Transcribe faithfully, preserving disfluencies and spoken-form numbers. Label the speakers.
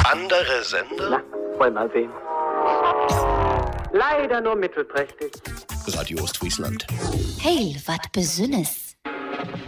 Speaker 1: Andere Sender?
Speaker 2: Na, wollen wir mal sehen. Leider nur mittelprächtig.
Speaker 1: Radio Ostfriesland.
Speaker 3: Heil, wat Besünnes.